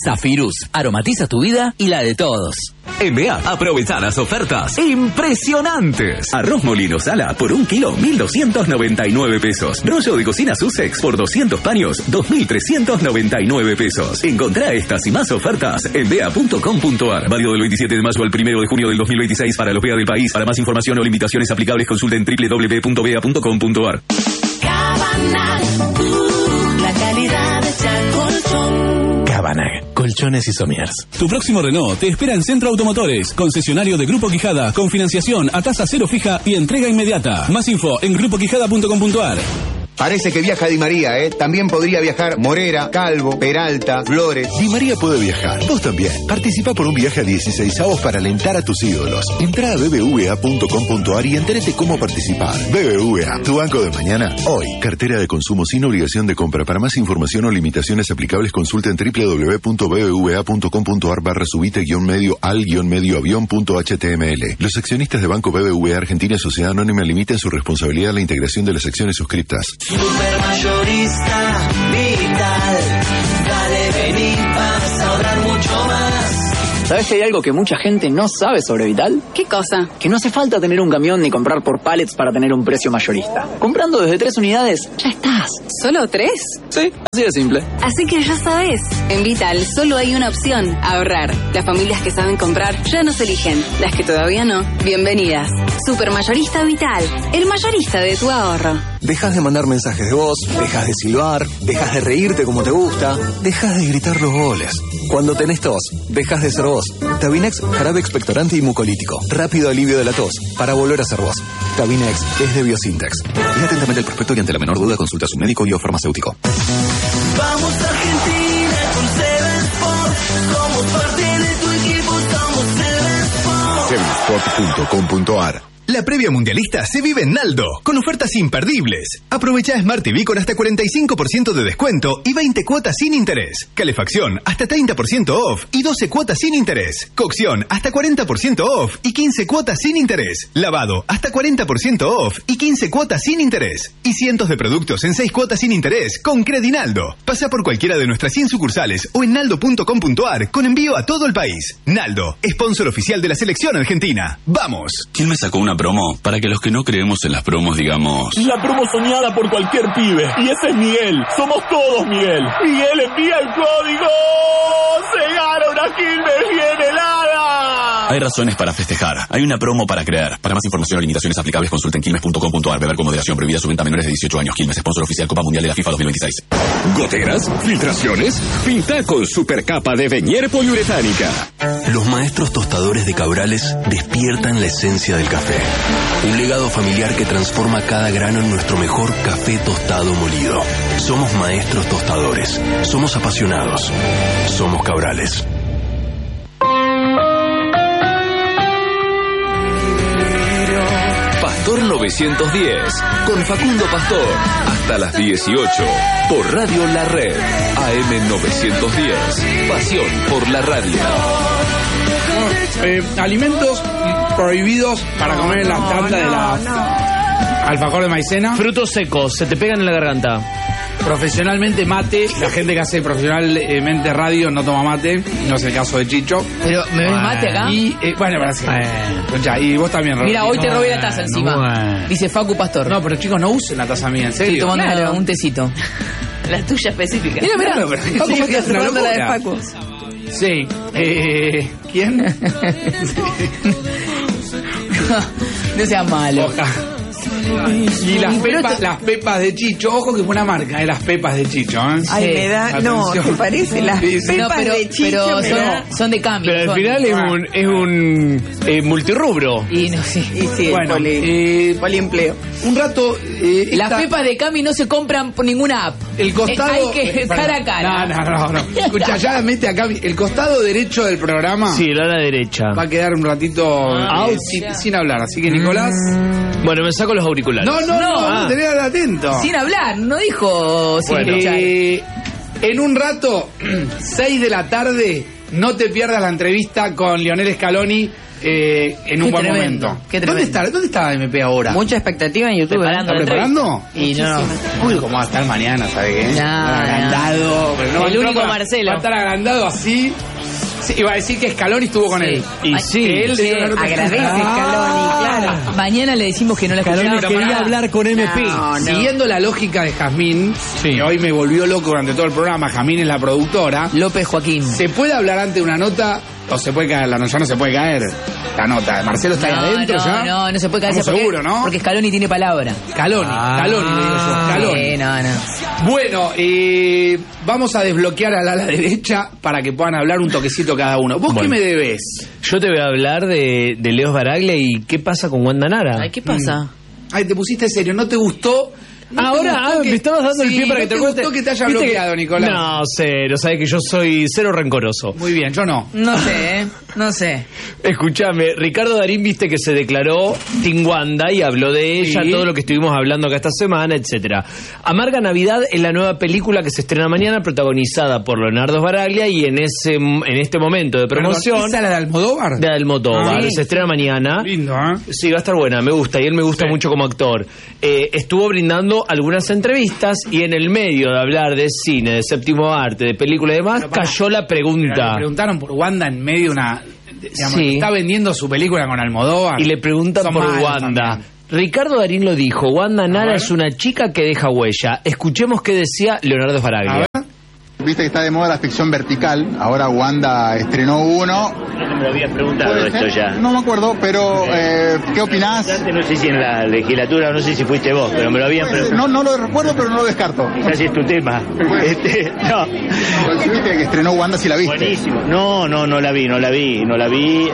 Zafirus, aromatiza tu vida y la de todos. En BEA, aprovecha las ofertas impresionantes. Arroz molino sala por 1 kilo, 1.299 pesos. Rollo de cocina Sussex por 200 paños, 2.399 pesos. Encontrá estas y más ofertas en bea.com.ar. Válido del 27 de mayo al 1 de junio del 2026 para los BEA del país. Para más información o limitaciones aplicables, consulten www.bea.com.ar. Cabanag, la calidad de colchón. Cabanag, colchones y somiers. Tu próximo Renault te espera en Centro Automotores, concesionario de Grupo Quijada, con financiación a tasa cero fija y entrega inmediata. Más info en grupoquijada.com.ar. Parece que viaja Di María, ¿eh? También podría viajar Morera, Calvo, Peralta, Flores. Di María puede viajar. Vos también. Participa por un viaje a 16avos para alentar a tus ídolos. Entrá a bbva.com.ar y entérate cómo participar. BBVA, tu banco de mañana, hoy. Cartera de consumo sin obligación de compra. Para más información o limitaciones aplicables, consulten www.bbva.com.ar/subite-medio-al-medio-avión.html. Los accionistas de Banco BBVA Argentina Sociedad Anónima limitan su responsabilidad a la integración de las acciones suscriptas. Supermayorista Vital, dale, vení, vas a ahorrar mucho más. ¿Sabes que hay algo que mucha gente no sabe sobre Vital? ¿Qué cosa? Que no hace falta tener un camión ni comprar por pallets para tener un precio mayorista. Comprando desde 3 unidades, ya estás. ¿Solo 3? Sí, así de simple. Así que ya sabes, en Vital solo hay una opción, ahorrar. Las familias que saben comprar ya nos eligen. Las que todavía no, bienvenidas. Supermayorista Vital, el mayorista de tu ahorro. Dejas de mandar mensajes de voz, dejas de silbar, dejas de reírte como te gusta, dejas de gritar los goles. Cuando tenés tos, dejas de ser vos. Tabinex, jarabe expectorante y mucolítico. Rápido alivio de la tos, para volver a ser vos. Tabinex es de Biosintex. Lea atentamente el prospecto y ante la menor duda consulta a su médico y o farmacéutico. Vamos a Argentina con Seven Sports. Somos parte de tu equipo, somos Seven Sports. sevensport.com.ar. La previa mundialista se vive en Naldo, con ofertas imperdibles. Aprovecha Smart TV con hasta 45% de descuento y 20 cuotas sin interés. Calefacción hasta 30% off y 12 cuotas sin interés. Cocción hasta 40% off y 15 cuotas sin interés. Lavado hasta 40% off y 15 cuotas sin interés. Y cientos de productos en 6 cuotas sin interés con Credinaldo. Pasa por cualquiera de nuestras 100 sucursales o en naldo.com.ar con envío a todo el país. Naldo, sponsor oficial de la selección argentina. ¡Vamos! ¿Quién me sacó una promo? Para que los que no creemos en las promos digamos... La promo soñada por cualquier pibe. Y ese es Miguel. Somos todos Miguel. Miguel, envía el código. ¡Se gana una Quilmes bien helada! Hay razones para festejar. Hay una promo para creer. Para más información o limitaciones aplicables, consulten quilmes.com.ar. Beber con moderación. Prohibida su venta a menores de 18 años. Quilmes, sponsor oficial Copa Mundial de la FIFA 2026. ¿Goteras? ¿Filtraciones? Pinta con supercapa de Venier poliuretánica. Los maestros tostadores de Cabrales despiertan la esencia del café. Un legado familiar que transforma cada grano en nuestro mejor café tostado molido. Somos maestros tostadores. Somos apasionados. Somos Cabrales. Pastor 910, con Facundo Pastor, hasta las 18, por Radio La Red, AM 910, pasión por la radio. Alimentos prohibidos para comer en las tandas de la alfajor de maicena. Frutos secos, se te pegan en la garganta. Profesionalmente mate, la gente que hace profesionalmente radio no toma mate, no es el caso de Chicho. Pero, ¿me ves mate acá? Y, bueno, ya, y vos también, Roberto. Mira, hoy te robé la taza encima. Dice Facu Pastor. No, pero chicos, no usen la taza mía, en serio. Estoy tomando un tecito. La tuya específica. Mira, Facu, me estás robando la de Facu. Sí. ¿Quién? No seas malo. Y las pepas de Chicho, ojo que es buena marca, las pepas de Chicho, ¿eh? Ay, me da, atención. no, ¿te parece? Las pepas de Chicho pero son de cambio. Pero al final es un multirrubro. Y sí, bueno, poliempleo. Un rato... las pepas de Cami no se compran por ninguna app. El costado... hay que estar a cara. No. Escucha, ya mete acá el costado derecho del programa. Sí, la derecha. Va a quedar un ratito sin hablar, así que Nicolás... Bueno, me saco los auriculares. No, tenés que estar atento. Sin hablar, no dijo sin escuchar. En un rato, 6 de la tarde, no te pierdas la entrevista con Lionel Scaloni en un buen momento. ¿Dónde está MP ahora? Mucha expectativa en YouTube. ¿Está preparando? Y no. Uy, ¿cómo va a estar mañana? ¿Sabe qué? Agrandado. El único Marcelo. Va a estar agrandado así. Sí, iba a decir que Scaloni estuvo con él. Y sí. Que él agradece Scaloni, claro. Mañana le decimos que no la Scaloni quería hablar con MP. No. Siguiendo la lógica de Jazmín, que hoy me volvió loco durante todo el programa. Jazmín es la productora. López Joaquín. ¿Se puede hablar ante una nota o se puede caer? Ya no se puede caer la nota. Marcelo está ahí adentro ya. No se puede caer. Seguro, ¿no? Porque Scaloni tiene palabra. Scaloni, le digo yo. Scaloni. No. Bueno, vamos a desbloquear al ala derecha para que puedan hablar un toquecito cada uno. ¿Vos qué me debes? Yo te voy a hablar de Leos Baraglia y qué pasa con Wanda Nara. Ay, ¿qué pasa? Ay, te pusiste serio, ¿no te gustó? Ahora me estabas dando el pie para que te cuente. ¿No te gustó que te haya bloqueado, Nicolás? No, cero, sabes que yo soy cero rencoroso. Muy bien, yo no. No sé. Escúchame, Ricardo Darín, viste que se declaró Team Wanda y habló de ella, todo lo que estuvimos hablando acá esta semana, etcétera. Amarga Navidad es la nueva película que se estrena mañana, protagonizada por Leonardo Baraglia, y en este momento de promoción... ¿Esa la de Almodóvar? De Almodóvar, se estrena mañana. Lindo, Sí, va a estar buena, me gusta, y él me gusta mucho como actor. Estuvo brindando algunas entrevistas y en el medio de hablar de cine, de séptimo arte, de película y demás, cayó la pregunta. Le preguntaron por Wanda en medio de una... Digamos, está vendiendo su película con Almodóvar. Y le preguntan por Wanda. También. Ricardo Darín lo dijo, Wanda Nara es una chica que deja huella. Escuchemos qué decía Leonardo Baraglia. Viste que está de moda la ficción vertical, ahora Wanda estrenó uno. No me lo habías preguntado esto ya. No me acuerdo, pero ¿qué opinás? No sé si en la legislatura, no sé si fuiste vos, pero me lo habían preguntado. No lo recuerdo, pero no lo descarto. Quizás es tu tema. No. ¿Viste que estrenó Wanda si la viste? Buenísimo. No la vi,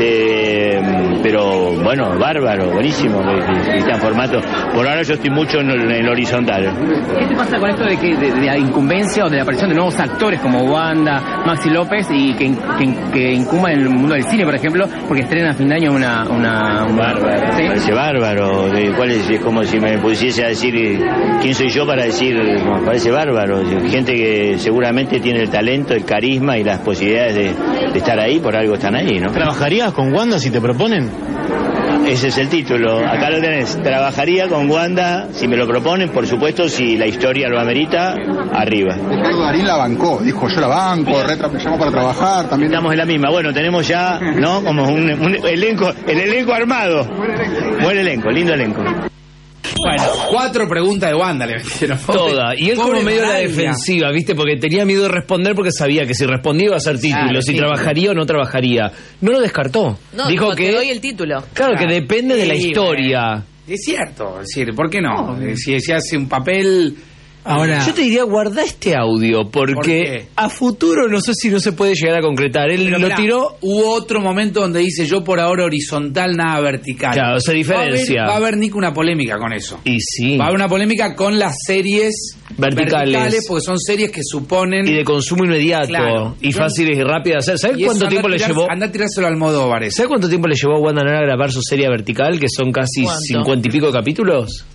pero bueno, bárbaro, buenísimo, está en formato. Por ahora yo estoy mucho en el horizontal. ¿Qué te pasa con esto de la incumbencia o de la aparición de nuevos actores como Wanda, Maxi López y que incumban en el mundo del cine, por ejemplo, porque estrena a fin de año una bárbaro, ¿sí? Parece bárbaro. Es como si me pusiese a decir quién soy yo para decir, parece bárbaro. Gente que seguramente tiene el talento, el carisma y las posibilidades de estar ahí, por algo están ahí, ¿no? ¿Trabajarías con Wanda si te proponen? Ese es el título, acá lo tenés. Trabajaría con Wanda, si me lo proponen, por supuesto, si la historia lo amerita, arriba. Ricardo Darín la bancó, dijo yo la banco, me llamo para trabajar, también. Estamos en la misma, bueno, tenemos ya, ¿no? Como un elenco, el elenco armado. Buen elenco, lindo elenco. Bueno, 4 preguntas de Wanda le metieron. Toda. Y él como medio a la defensiva, ¿viste? Porque tenía miedo de responder porque sabía que si respondía iba a ser título, si trabajaría o no trabajaría. No lo descartó. No, dijo que... te doy el título. Claro, que depende de la historia. Es cierto, es decir, ¿por qué no? Si se hace un papel... Ahora, yo te diría, guarda este audio, porque a futuro no sé si no se puede llegar a concretar. Él lo tiró. Hubo otro momento donde dice yo por ahora horizontal, nada vertical. Claro, se diferencia. Va a haber Nico una polémica con eso. Y sí. Va a haber una polémica con las series verticales porque son series que suponen... Y de consumo inmediato, y fáciles y rápidas de hacer. ¿Sabes cuánto tiempo le llevó? Anda a tirárselo al Almodóvar. ¿Sabes cuánto tiempo le llevó a Wanda Nara a grabar su serie vertical, que son casi 50 y pico capítulos?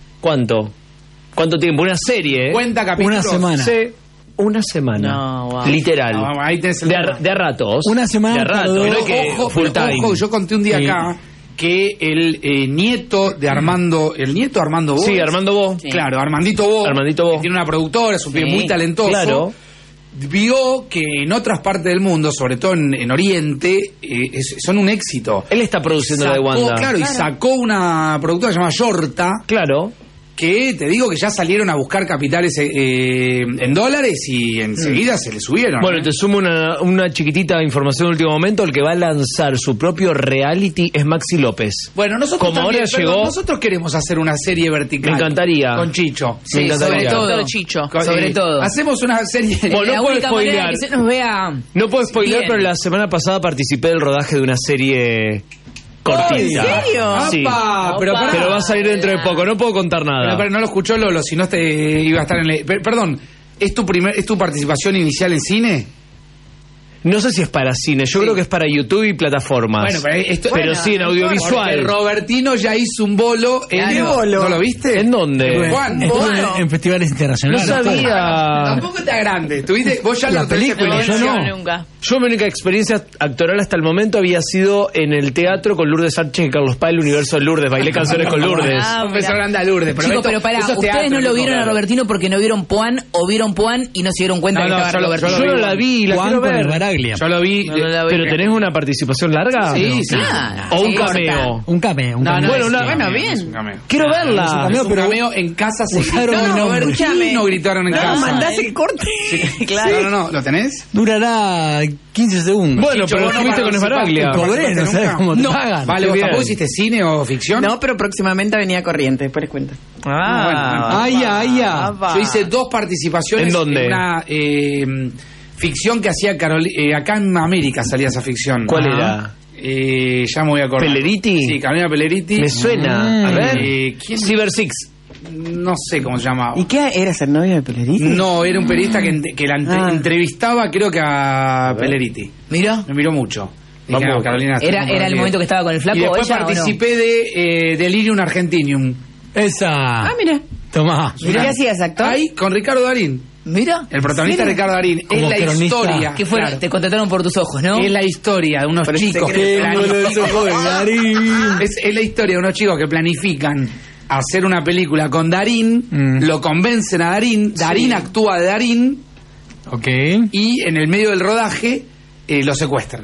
¿Cuánto tiempo? Una serie, ¿Cuenta capítulos? Una semana. Sí, una semana. No, wow. Literal. No, ahí tenés de a ratos. Una semana. De a ratos. Ojo, yo conté un día acá que el nieto de Armando... ¿El nieto de Armando Bo? Sí, Armando Bo. Claro, Armandito Bo. Que tiene una productora, es un pibe muy talentoso. Claro. Vio que en otras partes del mundo, sobre todo en Oriente, son un éxito. Él está produciendo la de Wanda. Claro, y sacó una productora llamada Yorta. Claro. Que te digo que ya salieron a buscar capitales en dólares y enseguida se le subieron. Bueno, te sumo una chiquitita información de último momento. El que va a lanzar su propio reality es Maxi López. Bueno, nosotros también, nosotros queremos hacer una serie vertical. Me encantaría. Con Chicho. Sí, sobre todo Chicho. Sobre todo. Hacemos una serie... Bueno, no puedo spoilear. Que se nos vea no puedo spoilear, pero la semana pasada participé del rodaje de una serie... cortita. ¿En serio? Sí. Pero va a salir dentro de poco, no puedo contar nada. Pero no lo escuchó Lolo, si no iba a estar en... Perdón, ¿es tu participación inicial en cine? No sé si es para cine, yo creo que es para YouTube y plataformas. Pero sí, en audiovisual. Porque Robertino ya hizo un bolo. ¿Qué bolo? ¿No lo viste? ¿En dónde? Juan, En festivales internacionales. No sabía. Tampoco te agrande. ¿Tuviste? Vos ya La lo tenés película, yo experiencia. no. Nunca. Yo mi única experiencia actoral hasta el momento había sido en el teatro con Lourdes Sánchez y Carlos Paz, el universo de Lourdes. Bailé canciones con Lourdes. Profesor grande a Lourdes. Chicos, pero pará, eso es ustedes teatro, no lo vieron a claro. Robertino porque no vieron Puan o vieron Puan y no se dieron cuenta No, que no, estaba yo lo- Robertino. Yo no la vi, la Juan quiero con el ver. Baraglia. Yo lo vi. No la vi. ¿Pero tenés una participación larga? Sí, sí. O un Sí, cameo. Un cameo. No, no, Bueno, es una- un bueno, cameo, bien. es un cameo. Quiero Es un verla. cameo, pero cameo en casa se usaron gritaron. mi nombre. Robertino gritaron en casa. mandás el corte. Claro. No, ¿lo tenés? Durará 15 segundos. Bueno, Chicho, pero vos no estuviste con participaste, Esbaraglia. Cobré, no sabes cómo te pagan. Vale, Qué ¿vos bien. tampoco hiciste cine o ficción? No, pero próximamente Avenida Corriente, después les cuento. Yo hice 2 participaciones. ¿En dónde? Una ficción que hacía acá en América salía esa ficción. ¿Cuál Ajá. Ya me voy a acordar. ¿Peleriti? Sí, Carolina Peleriti. Me suena. A ver. ¿Quién? Cyber Six. No sé cómo se llamaba. ¿Y qué? ¿Eras el novio de Peleriti? No, era un periodista que la entrevistaba, creo que a Peleriti. Mira. Me miró mucho. Dije, Vamos. no, Carolina, estoy Era el comprometido. momento que estaba con el flaco. Y después ella, ¿o no? participé de Delirium Argentinium. Esa. Ah, mira. Tomá. ¿Y qué hacías, actor? Ahí, con Ricardo Darín. Mira. El protagonista Mira. Ricardo Darín. Es Como la cronista. historia. Que fue, claro. te contrataron por tus ojos, ¿no? Es la historia de unos chicos Qué planifican. boludo de Darín. Es la historia de unos chicos que planifican hacer una película con Darín, lo convencen a Darín, Darín actúa de Darín Ok. y en el medio del rodaje lo secuestran.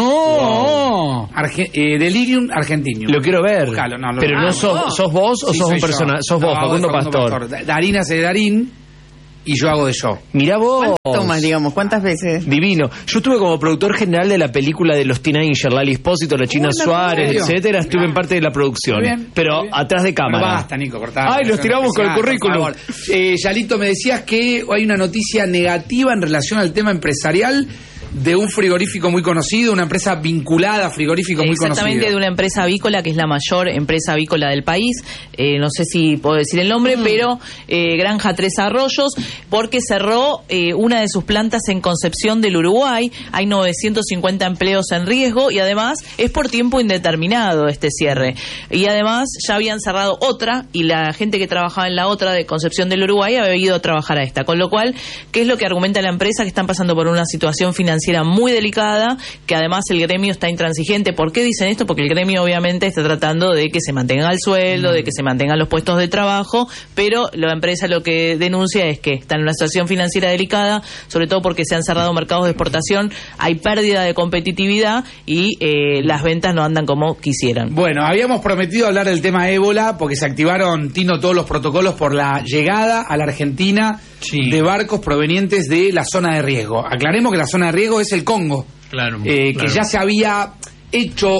No. Delirium Argentinium. Lo quiero ver. Buscalo, no, Pero no sos vos o Sí, sos soy un yo. personaje. Sos vos, No, Facundo Pastor. Darín hace de Darín y yo hago de yo. Mirá vos. Tomas, digamos, ¿cuántas veces? Divino. Yo estuve como productor general de la película de los Teen Angel, Lali Espósito, la China Hola, Suárez, ¿en serio? etcétera. Estuve en parte de la producción. Muy bien, pero muy bien. atrás de cámara. Bueno, basta, Nico, cortá. Ay, los tiramos con el currículum. Por favor. Yalito, me decías que hay una noticia negativa en relación al tema empresarial de un frigorífico muy conocido, una empresa vinculada a frigorífico muy Exactamente, conocido. de una empresa avícola que es la mayor empresa avícola del país. No sé si puedo decir el nombre, pero Granja Tres Arroyos, porque cerró una de sus plantas en Concepción del Uruguay. Hay 950 empleos en riesgo y además es por tiempo indeterminado este cierre. Y además ya habían cerrado otra y la gente que trabajaba en la otra de Concepción del Uruguay había ido a trabajar a esta. Con lo cual, ¿qué es lo que argumenta la empresa? Que están pasando por una situación financiera muy delicada, que además el gremio está intransigente. ¿Por qué dicen esto? Porque el gremio obviamente está tratando de que se mantenga el sueldo, de que se mantengan los puestos de trabajo, pero la empresa lo que denuncia es que está en una situación financiera delicada, sobre todo porque se han cerrado mercados de exportación, hay pérdida de competitividad y las ventas no andan como quisieran. Bueno, habíamos prometido hablar del tema ébola porque se activaron, Tino, todos los protocolos por la llegada a la Argentina de barcos provenientes de la zona de riesgo. Aclaremos que la zona de riesgo es el Congo, Claro. que ya se había hecho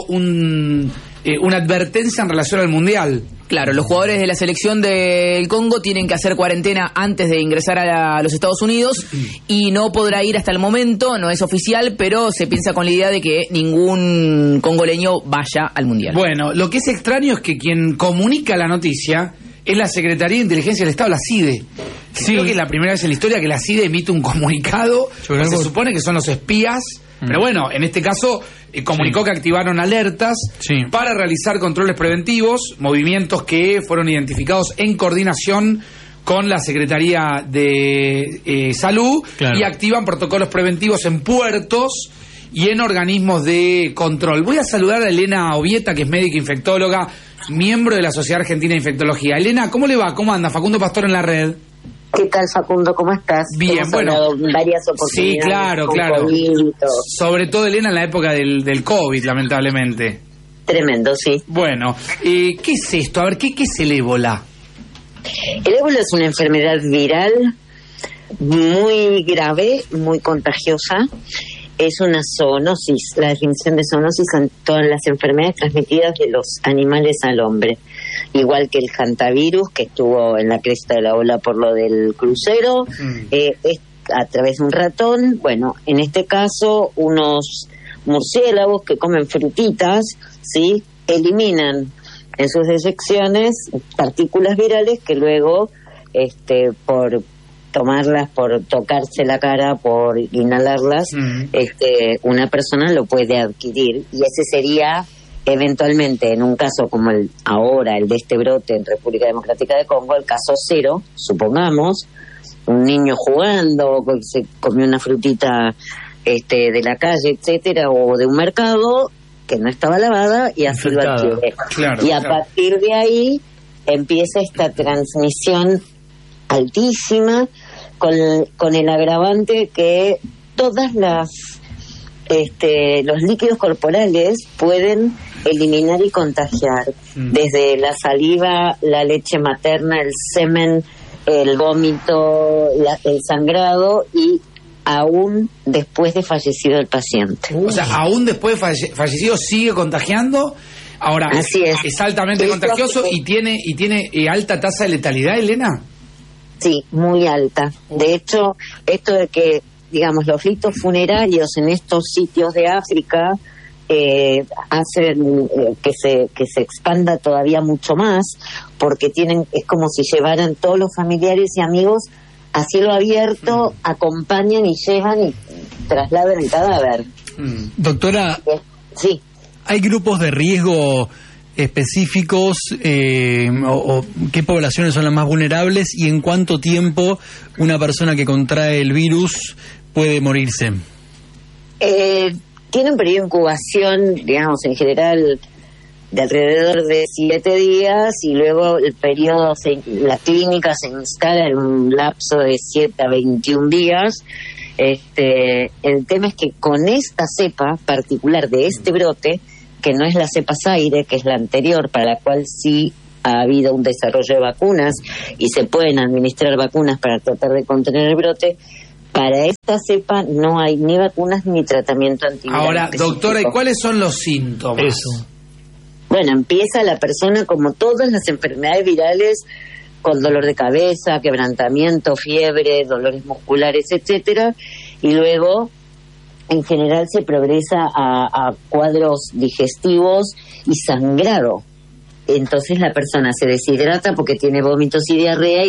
una advertencia en relación al Mundial. Claro, los jugadores de la selección del Congo tienen que hacer cuarentena antes de ingresar a los Estados Unidos y no podrá ir hasta el momento, no es oficial, pero se piensa con la idea de que ningún congoleño vaya al Mundial. Bueno, lo que es extraño es que quien comunica la noticia es la Secretaría de Inteligencia del Estado, la CIDE. Creo que es la primera vez en la historia que la CIDE emite un comunicado. Sobre Se algo- supone que son los espías, pero bueno, en este caso comunicó que activaron alertas para realizar controles preventivos, movimientos que fueron identificados en coordinación con la Secretaría de Salud, Claro. y activan protocolos preventivos en puertos y en organismos de control. Voy a saludar a Elena Ovieta, que es médica infectóloga, miembro de la Sociedad Argentina de Infectología. Elena, ¿cómo le va? ¿Cómo anda? Facundo Pastor en la red. ¿Qué tal, Facundo? ¿Cómo estás? Bien, Hemos bueno. hablado en varias oportunidades. Sí, claro, con claro. COVID y todo. Sobre todo, Elena, en la época del COVID, lamentablemente. Tremendo, sí. Bueno, ¿qué es esto? A ver, ¿qué es el ébola? El ébola es una enfermedad viral muy grave, muy contagiosa. Es una zoonosis. La definición de zoonosis son todas las enfermedades transmitidas de los animales al hombre. Igual que el hantavirus, que estuvo en la cresta de la ola por lo del crucero, es a través de un ratón. Bueno, en este caso, unos murciélagos que comen frutitas, ¿sí?, eliminan en sus deyecciones partículas virales que luego, por tomarlas, por tocarse la cara, por inhalarlas, una persona lo puede adquirir, y ese sería eventualmente, en un caso como el de este brote en República Democrática de Congo, el caso cero, supongamos, un niño jugando, se comió una frutita de la calle, etcétera, o de un mercado que no estaba lavada, y así lo adquiere. Claro, y a partir de ahí empieza esta transmisión altísima, con el agravante que todas los líquidos corporales pueden eliminar y contagiar, desde la saliva, la leche materna, el semen, el vómito, el sangrado, y aún después de fallecido el paciente. O sea, aún después de fallecido sigue contagiando. Ahora, así es altamente contagioso y tiene alta tasa de letalidad, Elena. Sí, muy alta. De hecho, esto de que, digamos, los ritos funerarios en estos sitios de África hacen que se expanda todavía mucho más, porque es como si llevaran todos los familiares y amigos a cielo abierto, acompañan y llevan y trasladan el cadáver. Doctora, sí. ¿Hay grupos de riesgo específicos o qué poblaciones son las más vulnerables, y en cuánto tiempo una persona que contrae el virus puede morirse? Tiene un periodo de incubación, digamos, en general de alrededor de 7 días, y luego el periodo, la clínica se instala en un lapso de 7 a 21 días. El tema es que con esta cepa particular de este brote, que no es la cepa Zaire, que es la anterior, para la cual sí ha habido un desarrollo de vacunas y se pueden administrar vacunas para tratar de contener el brote, para esta cepa no hay ni vacunas ni tratamiento antiviral. Ahora, específico. doctora, ¿y cuáles son los síntomas? Eso. Bueno, empieza la persona, como todas las enfermedades virales, con dolor de cabeza, quebrantamiento, fiebre, dolores musculares, etcétera, y luego en general se progresa a cuadros digestivos y sangrado. Entonces la persona se deshidrata porque tiene vómitos y diarrea, y